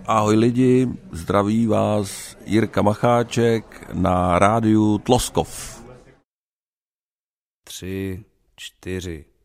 Ahoj lidi, zdraví vás Jirka Macháček na rádiu Tloskov. 3, 4